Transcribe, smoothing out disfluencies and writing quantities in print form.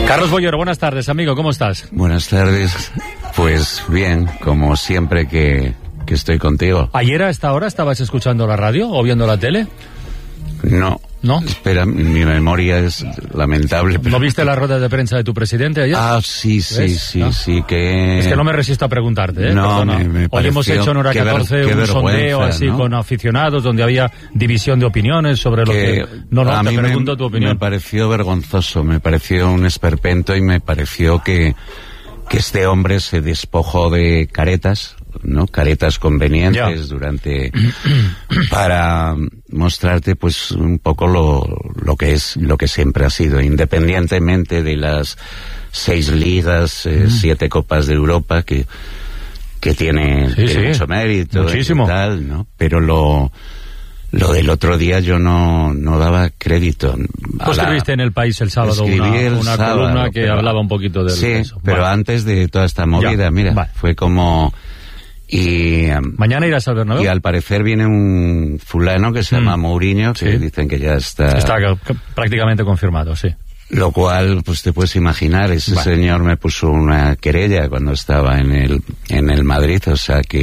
Carlos Bollero, buenas tardes, amigo, ¿cómo estás? Buenas tardes, pues bien, como siempre que estoy contigo. ¿Ayer a esta hora estabas escuchando la radio o viendo la tele? No. ¿No? Espera, mi memoria es lamentable. ¿No viste la rueda de prensa de tu presidente ayer? Ah, sí, que... Es que no me resisto a preguntarte, ¿eh? No, me hoy hemos hecho en Hora 14 un sondeo así, ¿no? Con aficionados, donde había división de opiniones sobre lo que... a te mí pregunto tu opinión. Me pareció vergonzoso, me pareció un esperpento y me pareció que este hombre se despojó de caretas, ¿no? Caretas convenientes para mostrarte pues un poco lo que siempre ha sido, independientemente de las 6 ligas, 7 Copas de Europa que tiene mucho mérito, muchísimo, y tal, ¿no? Pero lo del otro día yo no daba crédito. Tú escribiste en El País el sábado una columna que hablaba un poquito de eso. Sí, pero antes de toda esta movida, fue como... Y mañana irás al Bernabéu. Y al parecer viene un fulano que se llama Mourinho, que dicen que ya está prácticamente confirmado, sí. Lo cual, pues te puedes imaginar, ese señor me puso una querella cuando estaba en el Madrid, o sea que